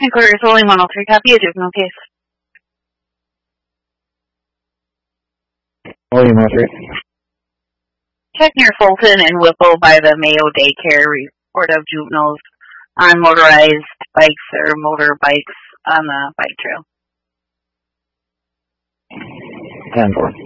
Headquarters only 103, copy a juvenile case. William 103. Check near Fulton and Whipple by the Mayo Daycare, report of juveniles on motorized bikes or motorbikes on the bike trail. 10-4.